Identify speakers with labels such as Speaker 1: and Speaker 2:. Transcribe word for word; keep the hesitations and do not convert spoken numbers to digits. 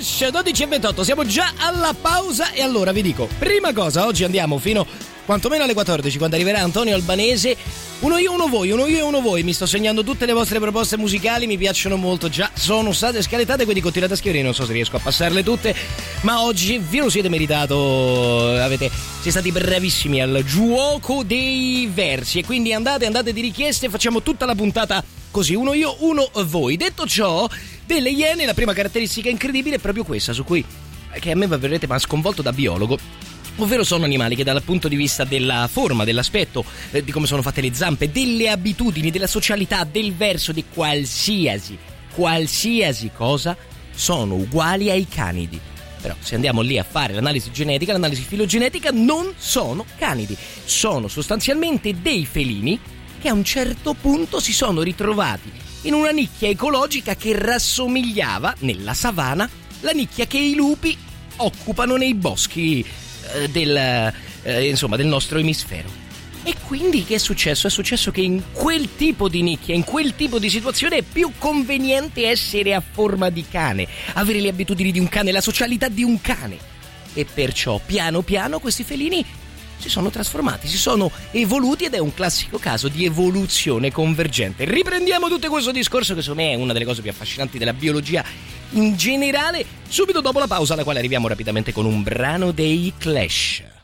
Speaker 1: Clash, dodici e ventotto, siamo già alla pausa e allora vi dico, prima cosa, oggi andiamo fino quantomeno alle quattordici quando arriverà Antonio Albanese. Uno io, uno voi, uno io e uno voi. Mi sto segnando tutte le vostre proposte musicali, mi piacciono molto, già sono state scalettate, quindi continuate a scrivere, non so se riesco a passarle tutte, ma oggi vi lo siete meritato, avete, siete stati bravissimi al gioco dei versi e quindi andate, andate di richieste, facciamo tutta la puntata così, uno io, uno voi. Detto ciò, delle Iene, la prima caratteristica incredibile è proprio questa, su cui, che a me verrete ma sconvolto da biologo, ovvero sono animali che dal punto di vista della forma, dell'aspetto, eh, di come sono fatte le zampe, delle abitudini, della socialità, del verso, di qualsiasi, qualsiasi cosa, sono uguali ai canidi. Però se andiamo lì a fare l'analisi genetica, l'analisi filogenetica, non sono canidi, sono sostanzialmente dei felini che a un certo punto si sono ritrovati in una nicchia ecologica che rassomigliava, nella savana, la nicchia che i lupi occupano nei boschi eh, del, eh, insomma, del nostro emisfero. E quindi che è successo? È successo che in quel tipo di nicchia, in quel tipo di situazione è più conveniente essere a forma di cane, avere le abitudini di un cane, la socialità di un cane. E perciò piano piano questi felini si sono trasformati, si sono evoluti ed è un classico caso di evoluzione convergente. Riprendiamo tutto questo discorso che secondo me è una delle cose più affascinanti della biologia in generale, subito dopo la pausa, alla quale arriviamo rapidamente con un brano dei Clash.